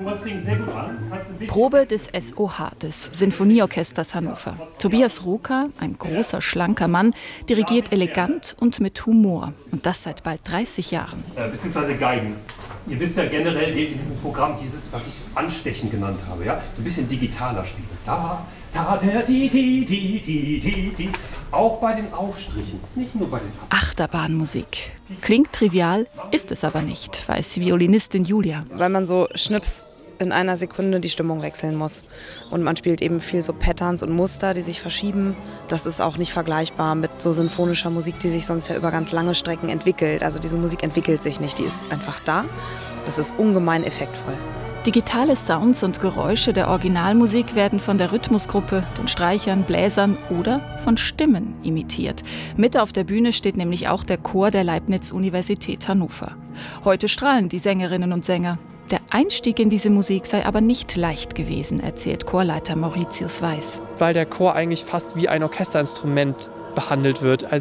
Probe des SOH, des Sinfonieorchesters Hannover. Tobias Ruka, ein großer, schlanker Mann, dirigiert elegant und mit Humor. Und das seit bald 30 Jahren. Beziehungsweise Geigen. Ihr wisst ja generell in diesem Programm dieses, was ich Anstechen genannt habe, ja? So ein bisschen digitaler spielen. Da, ti, ti, ti, ti, ti, ti. Auch bei den Aufstrichen, nicht nur bei den Achterbahnmusik. Klingt trivial, ist es aber nicht, weiß Violinistin Julia. Weil man so schnips in einer Sekunde die Stimmung wechseln muss. Und man spielt eben viel so Patterns und Muster, die sich verschieben. Das ist auch nicht vergleichbar mit so sinfonischer Musik, die sich sonst ja über ganz lange Strecken entwickelt. Also diese Musik entwickelt sich nicht, die ist einfach da. Das ist ungemein effektvoll. Digitale Sounds und Geräusche der Originalmusik werden von der Rhythmusgruppe, den Streichern, Bläsern oder von Stimmen imitiert. Mit auf der Bühne steht nämlich auch der Chor der Leibniz-Universität Hannover. Heute strahlen die Sängerinnen und Sänger. Der Einstieg in diese Musik sei aber nicht leicht gewesen, erzählt Chorleiter Mauritius Weiß. Weil der Chor eigentlich fast wie ein Orchesterinstrument behandelt wird. Also